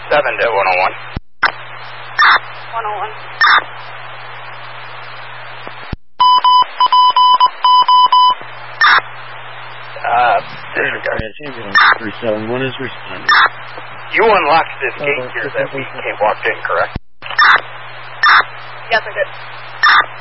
to 101. 101. Disregard. Ambulance 371 is responding. You unlocked this gate here that we walked in, correct? Yes, I did.